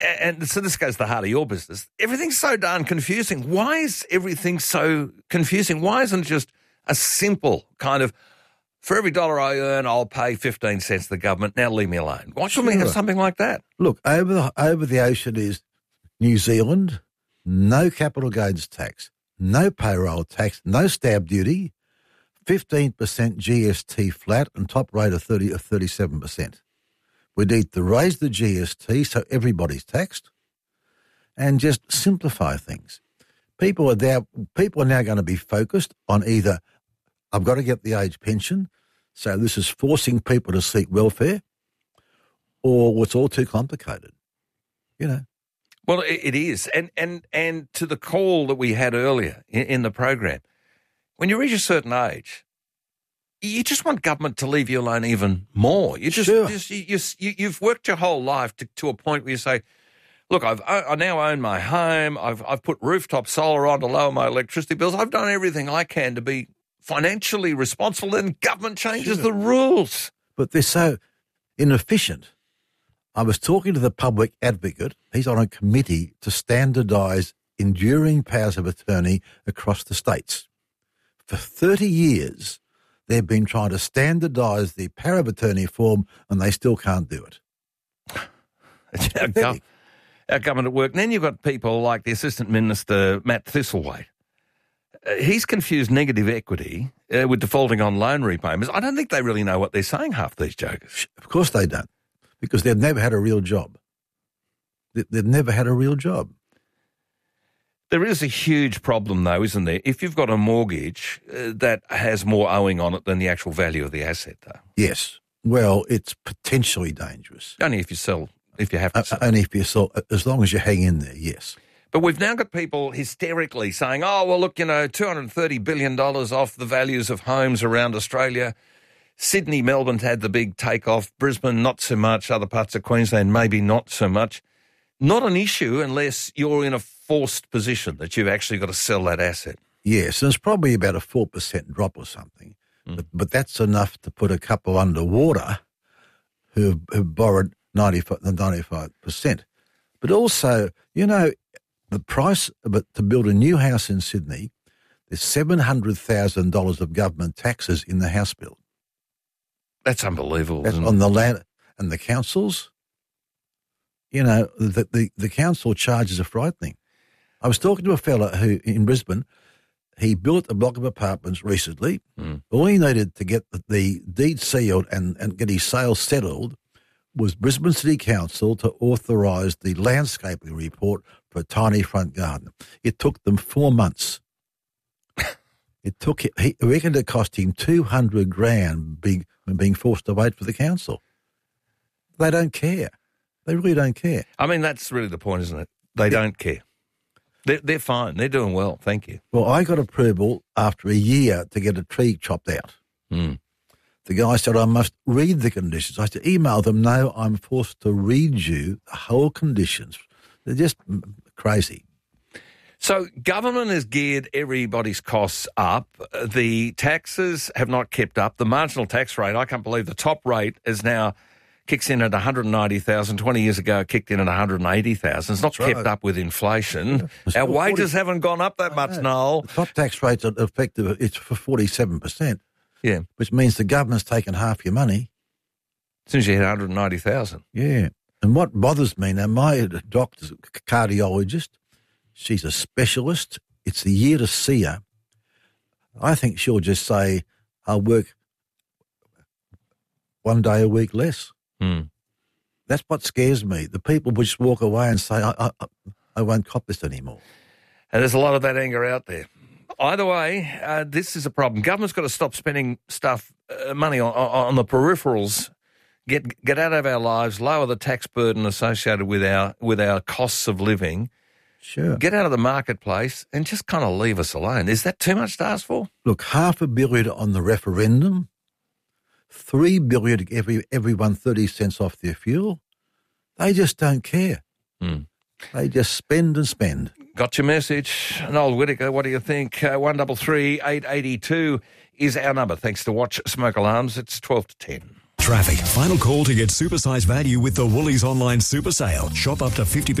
And so this goes to the heart of your business. Everything's so darn confusing. Why is everything so confusing? Why isn't it just a simple kind of, for every dollar I earn, I'll pay 15 cents to the government. Now leave me alone. Why shouldn't we have something like that? Look, over the ocean is New Zealand, no capital gains tax, no payroll tax, no stamp duty, 15% GST flat and top rate of 37%. We need to raise the GST so everybody's taxed and just simplify things. People are now going to be focused on either I've got to get the age pension, so this is forcing people to seek welfare, or it's all too complicated, you know. Well, it is. And to the call that we had earlier in the program, when you reach a certain age, you just want government to leave you alone even more. You've worked your whole life to a point where you say, look, I now own my home. I've put rooftop solar on to lower my electricity bills. I've done everything I can to be financially responsible, and government changes the rules. But they're so inefficient. I was talking to the public advocate. He's on a committee to standardise enduring powers of attorney across the states. For 30 years, they've been trying to standardise the power of attorney form, and they still can't do it. Our government at work. And then you've got people like the Assistant Minister, Matt Thistlethwaite. He's confused negative equity with defaulting on loan repayments. I don't think they really know what they're saying, half these jokers. Of course they don't, because they've never had a real job. They've never had a real job. There is a huge problem, though, isn't there? If you've got a mortgage that has more owing on it than the actual value of the asset, though. Yes. Well, it's potentially dangerous. Only if you have to sell. Only if you sell, as long as you hang in there, yes. But we've now got people hysterically saying, oh, well, look, $230 billion off the values of homes around Australia. Sydney, Melbourne had the big takeoff. Brisbane, not so much. Other parts of Queensland, maybe not so much. Not an issue unless you're in a forced position that you've actually got to sell that asset. Yes, and it's probably about a 4% drop or something. But that's enough to put a couple underwater who've borrowed 95%. But also, the price to build a new house in Sydney, there's $700,000 of government taxes in the house bill. That's unbelievable. That's on the land and the councils. The council charges are frightening. I was talking to a fella who in Brisbane, he built a block of apartments recently. All he needed to get the deed sealed and get his sale settled was Brisbane City Council to authorise the landscaping report for a tiny front garden. It took them 4 months. He reckoned it cost him $200,000 being forced to wait for the council. They don't care. They really don't care. I mean, that's really the point, isn't it? They don't care. They're fine. They're doing well. Thank you. Well, I got approval after a year to get a tree chopped out. The guy said, I must read the conditions. I said, email them. No, I'm forced to read you the whole conditions. They're just crazy. So government has geared everybody's costs up. The taxes have not kept up. The marginal tax rate, I can't believe the top rate is now kicks in at $190,000. 20 years ago, it kicked in at $180,000. It's not kept up with inflation. Our wages haven't gone up that much, Noel. The top tax rate's effective. It's for 47%. Yeah. Which means the government's taken half your money. As soon as you hit 190,000. Yeah. And what bothers me now, my doctor's a cardiologist. She's a specialist. It's the year to see her. I think she'll just say, I'll work 1 day a week less. That's what scares me. The people will just walk away and say, I won't cop this anymore. And there's a lot of that anger out there. Either way, this is a problem. Government's got to stop spending money on the peripherals, get out of our lives, lower the tax burden associated with our costs of living. Sure. Get out of the marketplace and just kind of leave us alone. Is that too much to ask for? Look, $500 million on the referendum, $3 billion to give everyone 30 cents off their fuel. They just don't care. They just spend and spend. Got your message. Noel Whittaker, what do you think? 133 882 is our number. Thanks to Watch Smoke Alarms. It's 12 to 10. Traffic. Final call to get supersized value with the Woolies online super sale. Shop up to 50%